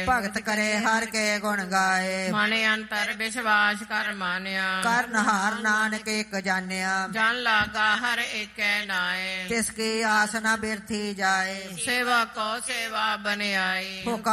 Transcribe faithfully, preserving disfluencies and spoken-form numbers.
ਭਗਤ ਕਰੇ ਹਰ ਕੇ ਗੁਣ ਗਾਏ। ਮਨ ਅੰਤਰ ਵਿਸ਼ਵਾਸ ਕਰ ਮਾਨਿਆ ਕਰਨ ਹਾਰ ਨਾਨਕ ਇੱਕ ਜਾਣਿਆ। ਜਨ ਲਾਗਾ ਹਰ ਏਕੈ ਨਾਏ ਤਿਸ ਕੀ ਆਸ ਨਾ ਬਿਰਥੀ ਜਾਏ। ਸੇਵਾ ਕੋ ਸੇਵਾ ਬਨਿਆਈ।